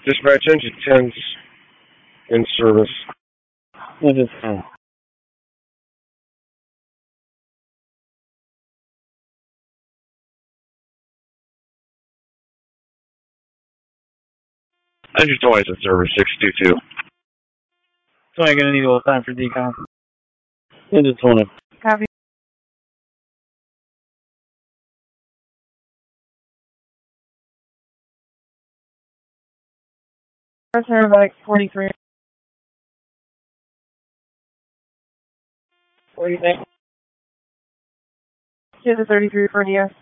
Dispatch engine 10's in service. Engine 10. Engine 20's in service, 622. So I'm going to need a little time for decom. Engine 20. Copy. Paramedic 43. What do you think? Here's a 33 for an ES.